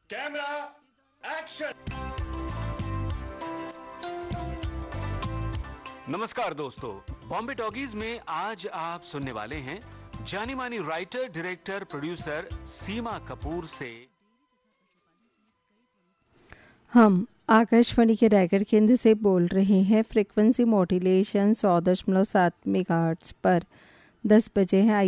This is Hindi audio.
Camera action. नमस्कार दोस्तों, बॉम्बे टॉकीज में आज आप सुनने वाले हैं जानी मानी राइटर, डायरेक्टर, प्रोड्यूसर सीमा कपूर से। हम आकाशवाणी के रायगढ़ केंद्र से बोल रहे हैं। फ्रीक्वेंसी मॉड्यूलेशन 100.7 मेगाहर्ट्ज पर 10 बजे हैं।